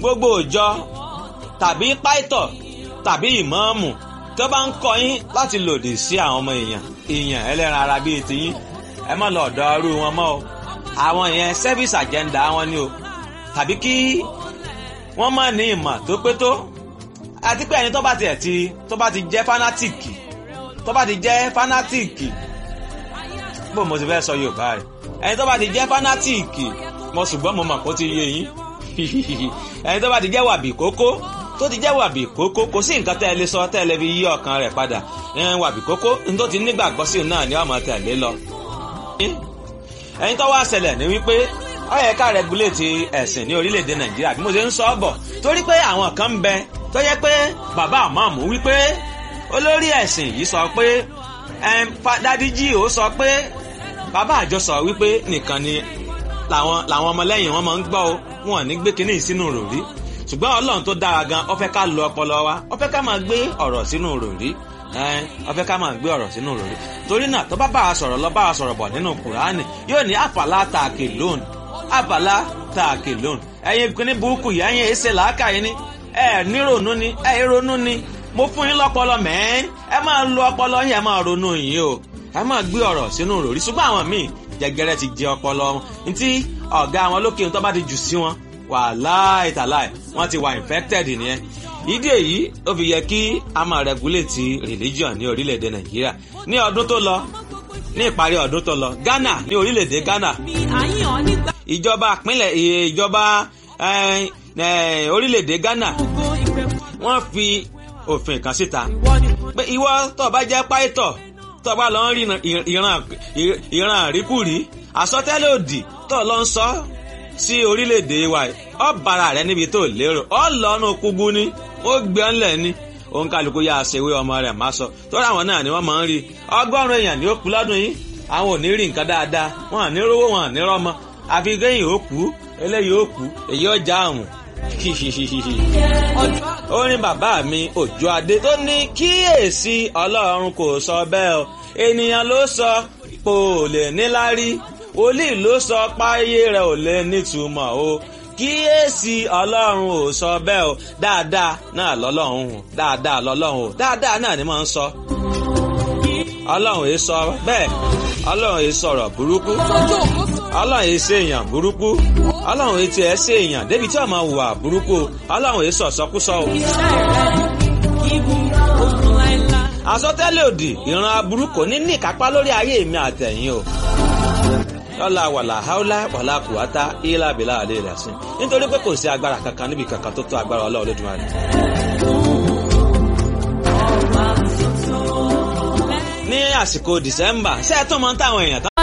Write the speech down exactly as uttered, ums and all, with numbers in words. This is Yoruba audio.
gbogbo ìjọ tàbí pàìtọ̀ tàbí ìmáàmù tó bá ń kọ́ yín láti lòdì sí àwọn ọmọ èèyàn èèyàn ẹlẹ́ran ara bíi tiyín ẹ má lọ ọ̀dọ̀ ọrú wọn mọ́ o àwọn yẹn service agenda wọn ni o tàbí kí wọ́n má ní ìmọ̀ tó pé tó àti pé ẹni tó bá tiẹ̀ ti tó bá ti jẹ́ fanatiki tó bá ti jẹ́ fanatiki bó mo ti fẹ́ sọ Yorùbá rẹ̀ ẹni tó bá ti jẹ́ fanatiki mo ṣùgbọ́n mo mọ̀ kó ti yé yín ẹni tó bá ti jẹ́ wàbí kókó tó ti jẹ́ wàbí kókó kò sí nǹkan tẹ́ ẹ lè sọ tẹ́ ẹ lè fi yí ọkàn rẹ̀ padà wàbí kókó ní tó ti nígbàgbọ́ sí náà ni ọmọ tẹ̀lé lọ. ẹni tó wá ṣẹlẹ̀ ní wípé ó yẹ ká rẹguléètì ẹ̀sìn ní orílẹ̀-èdè Nàìjíríà bí mo ṣe ń sọ ọ́ bọ̀ torí pé àwọn kan ń bẹ tó yẹ pé bàbá àmọ́ọ̀mù wípé olórí ẹ̀sìn yìí sọ pé Daddy G ó sọ pé bàbá àjọ sọ wípé nìkan ni làwọn làwọn ọmọlẹ́yìn wọn máa ń gbọ́ o wọn ní gbé kinní sínú ròrí ṣùgbọ́n Ọlọ́run tó dára gan ó fẹ́ ká lo ọpọlọ wa ó fẹ́ ká máa gbé ọ̀rọ̀ sínú ròrí ó fẹ́ ká máa gbé ọ̀rọ̀ sínú ròrí torí náà tó bá bá a sọ̀rọ̀ lọ bá a sọ̀rọ̀ bọ̀ nínú Kùránì yóò ní àfàlà tààkì lóòn àfàlà tààkì lóòn ẹ̀yin kinní burúkú yìí ẹ̀yin èsè làákàyè ni ẹ̀ nírònú ni ẹ̀ ronú ni mo fún yín lọ́pọlọ mẹ́ẹ́n ẹ máa lo ọpọlọ yín ẹ máa ronú yín o ẹ máa gbé ọ̀rọ̀ sínú ròrí ṣùgbọ́n àwọn míì jẹgẹrẹ ti jẹ ọpọlọ wọn ntí ọ̀gá wọn lókè tó bá ti jù sí wọn wàláì tàláì wọn ti wà infected nìyẹn ìdí èyí ó fi yẹ kí a máa regulate religion ní orílẹ̀-èdè Nàìjíríà ní ọdún tó lọ ní ìparí ọdún tó lọ Ghana ní orílẹ̀-èdè Ghana ìjọba ìpínlẹ̀ ìjọba orílẹ̀-èdè Ghana wọ́n fi òfin kan síta pé ìwọ tó bá jẹ́ pàìtọ̀ tó bá lọ ń rí ìran ìran àríkùrí àsọtẹ́lẹ̀ òdì tó lọ ń sọ sí orílẹ̀-èdè wa ọ bára rẹ níbi tó lérò ọ lọ́nu kúgbú ni ó gbé ọ́nlẹ̀ ni òun kálukú yá aṣèwé ọmọ rẹ̀ má sọ tó ráwọn náà ni wọ́n máa ń rí ọgọ́rùn-ún èèyàn ní ó kú lọ́dún yìí àwọn ò ní rí nǹkan dáadáa wọn à ní rówó wọn à ní rọ́mọ àfi kéyìn ó kú eléyìí ó kú èyí ọjà àrùn ó ní bàbá mi Òjó Adé tó ní kíyèsí Ọlọ́run kò sọ bẹ́ẹ̀ o ènìyàn ló sọ pé ò lè níláárí wòlíì ló sọ páyé rẹ̀ ò lè nítumọ̀ o kíyèsí Ọlọ́run ò sọ bẹ́ẹ̀ o dáadáa náà lọ́lọ́run o dáadáa lọ́lọ́run o dáadáa náà ni mò ń sọ Ọlọ́run èé sọ bẹ́ẹ̀ Ọlọ́run èé sọ̀rọ̀ burúkú Ọlọ́run èé ṣe èèyàn burúkú Ọlọ́run èé tiẹ̀ ṣe èèyàn débi tí ó máa hùwà burúkú Ọlọ́run èé sọ̀sọ́kúsọ o. àsọtẹ́lẹ̀ òdì ìran aburú kò ní ní ìkápá lórí ayé mi àtẹ̀yìn o lọ́la wàlà haúlá wàlà kùwátá ìlà bìlà àlè rẹ̀ sí nítorí pé kò sí agbára kankan níbi kankan tó tó agbára Ọlọ́run Olódùmarè. ní àsìkò December ṣé ẹ tún mọ̀ táwọn èèyàn